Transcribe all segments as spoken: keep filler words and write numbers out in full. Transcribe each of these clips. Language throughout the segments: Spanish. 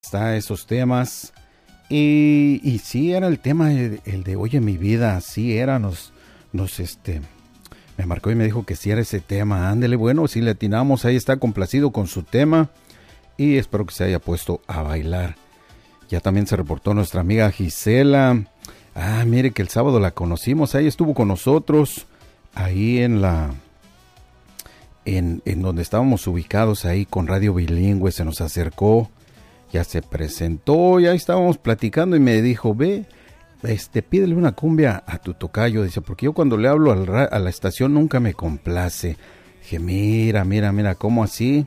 Está esos temas. Y, y sí, era el tema, el, el de Oye mi vida, sí era, nos, nos, este, me marcó y me dijo que sí era ese tema. Ándele, bueno, si le atinamos, ahí está complacido con su tema y espero que se haya puesto a bailar. Ya también se reportó nuestra amiga Gisela. Ah, mire que el sábado la conocimos, ahí estuvo con nosotros, ahí en la, en, en donde estábamos ubicados, ahí con Radio Bilingüe, se nos acercó, ya se presentó, ya estábamos platicando y me dijo, ve, este, pídele una cumbia a tu tocayo, dice, porque yo cuando le hablo al ra- a la estación nunca me complace. Dije, mira, mira, mira, ¿cómo así?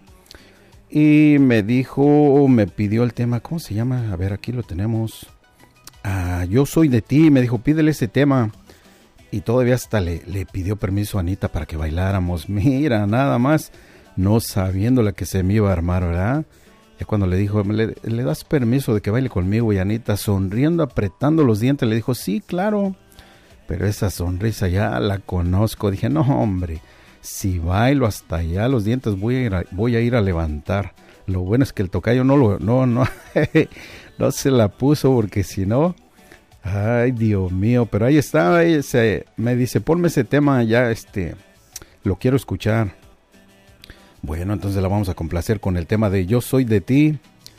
Y me dijo, me pidió el tema, ¿cómo se llama? A ver, aquí lo tenemos. Ah, Yo soy de ti, me dijo, pídele ese tema. Y todavía hasta le, le pidió permiso a Anita para que bailáramos. Mira, nada más, no sabiendo la que se me iba a armar, ¿verdad? Ya cuando le dijo, ¿le, le das permiso de que baile conmigo? Y Anita, sonriendo, apretando los dientes, le dijo, sí, claro. Pero esa sonrisa ya la conozco. Dije, no, hombre, si bailo hasta allá los dientes voy a ir a, voy a, ir a levantar. Lo bueno es que el tocayo no lo, no, no, no se la puso porque si no, ay, Dios mío. Pero ahí está, ahí se, me dice, ponme ese tema ya, este, lo quiero escuchar. Bueno, entonces la vamos a complacer con el tema de Yo soy de ti.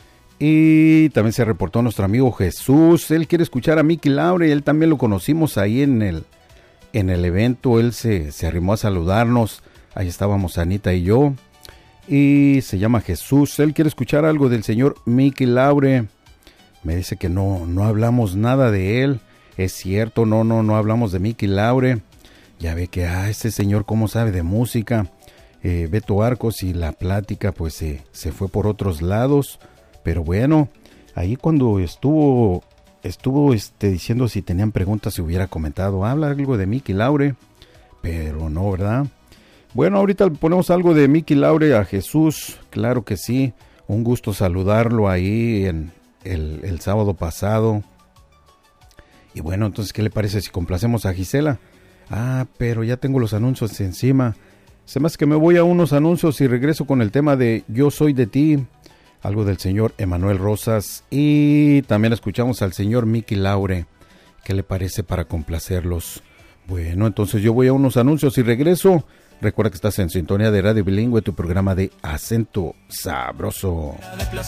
Y también se reportó nuestro amigo Jesús. Él quiere escuchar a Mickey Laure. Él también lo conocimos ahí en el, en el evento. Él se, se arrimó a saludarnos. Ahí estábamos Anita y yo. Y se llama Jesús. Él quiere escuchar algo del señor Mickey Laure. Me dice que no, no hablamos nada de él. Es cierto, no, no, no hablamos de Mickey Laure. Ya ve que, ah, ese señor cómo sabe de música. Eh, Beto Arcos y la plática pues eh, se fue por otros lados, pero bueno, ahí cuando estuvo estuvo este, diciendo si tenían preguntas, si hubiera comentado, habla algo de Mickey Laure, pero no, ¿verdad? Bueno, ahorita ponemos algo de Mickey Laure a Jesús, claro que sí, un gusto saludarlo ahí en el, el sábado pasado. Y bueno, entonces, ¿qué le parece si complacemos a Gisela? Ah, pero ya tengo los anuncios encima. Se me hace que me voy a unos anuncios y regreso con el tema de Yo soy de ti, algo del señor Emanuel Rosas, y también escuchamos al señor Mickey Laure. ¿Qué le parece para complacerlos? Bueno, entonces yo voy a unos anuncios y regreso. Recuerda que estás en sintonía de Radio Bilingüe, tu programa de acento sabroso.